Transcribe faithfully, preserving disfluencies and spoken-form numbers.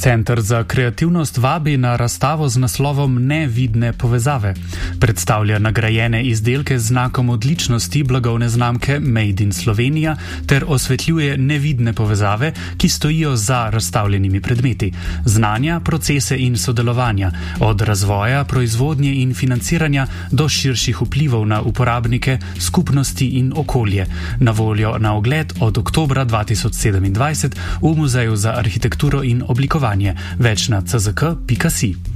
Center za kreativnost vabi na razstavo z naslovom Nevidne povezave. Predstavlja nagrajene izdelke z znakom odličnosti blagovne znamke Made in Slovenija ter osvetljuje nevidne povezave, ki stojijo za razstavljenimi predmeti, znanja, procese in sodelovanja, od razvoja, proizvodnje in financiranja do širših vplivov na uporabnike, skupnosti in okolje. Na voljo na ogled od oktobra dva tisoč sedemindvajset v Muzeju za arhitekturo in oblikovanje. Več na c z k pika si.